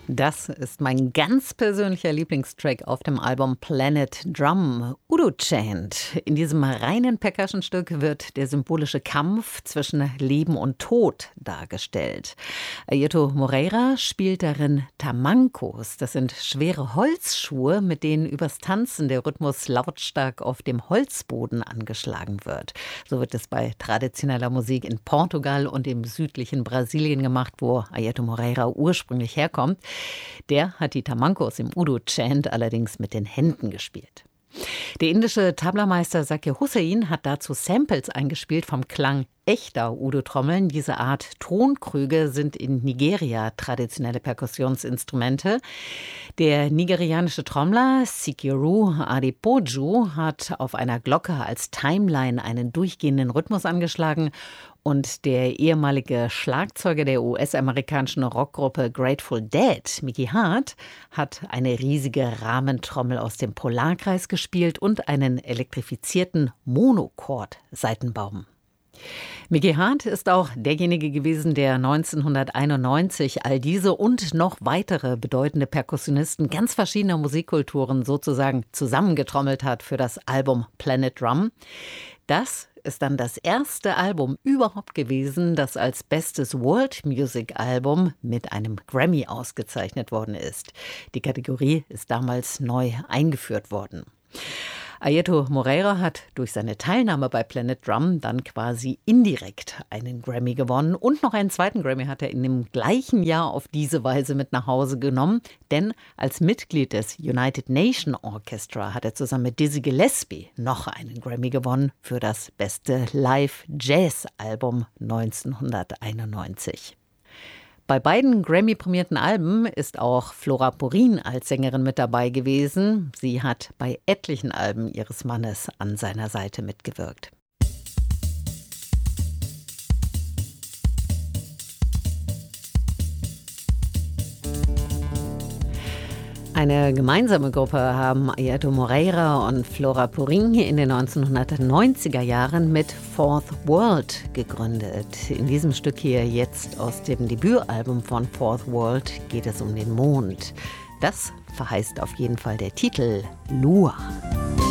Das ist mein ganz persönlicher Lieblingstrack auf dem Album Planet Drum, Udo Chant. In diesem reinen Percussion-Stück wird der symbolische Kampf zwischen Leben und Tod dargestellt. Airto Moreira spielt darin Tamancos. Das sind schwere Holzschuhe, mit denen übers Tanzen der Rhythmus lautstark auf dem Holzboden angeschlagen wird. So wird es bei traditioneller Musik in Portugal und im südlichen Brasilien gemacht, wo Airto Moreira ursprünglich herkommt. Der hat die Tamancos im Udo Chant allerdings mit den Händen gespielt. Der indische Tablameister Zakir Hussain hat dazu Samples eingespielt vom Klang echter Udo-Trommeln. Diese Art Tonkrüge sind in Nigeria traditionelle Perkussionsinstrumente. Der nigerianische Trommler Sikiru Adepoju hat auf einer Glocke als Timeline einen durchgehenden Rhythmus angeschlagen. Und der ehemalige Schlagzeuger der US-amerikanischen Rockgruppe Grateful Dead, Mickey Hart, hat eine riesige Rahmentrommel aus dem Polarkreis gespielt und einen elektrifizierten Monochord-Saitenbaum. Mickey Hart ist auch derjenige gewesen, der 1991 all diese und noch weitere bedeutende Perkussionisten ganz verschiedener Musikkulturen sozusagen zusammengetrommelt hat für das Album Planet Drum. Das ist dann das erste Album überhaupt gewesen, das als bestes World Music Album mit einem Grammy ausgezeichnet worden ist. Die Kategorie ist damals neu eingeführt worden. Airto Moreira hat durch seine Teilnahme bei Planet Drum dann quasi indirekt einen Grammy gewonnen. Und noch einen zweiten Grammy hat er in dem gleichen Jahr auf diese Weise mit nach Hause genommen. Denn als Mitglied des United Nation Orchestra hat er zusammen mit Dizzy Gillespie noch einen Grammy gewonnen für das beste Live-Jazz-Album 1991. Bei beiden Grammy-prämierten Alben ist auch Flora Purin als Sängerin mit dabei gewesen. Sie hat bei etlichen Alben ihres Mannes an seiner Seite mitgewirkt. Eine gemeinsame Gruppe haben Airto Moreira und Flora Purin in den 1990er Jahren mit Fourth World gegründet. In diesem Stück hier jetzt aus dem Debütalbum von Fourth World geht es um den Mond. Das verheißt auf jeden Fall der Titel Lua.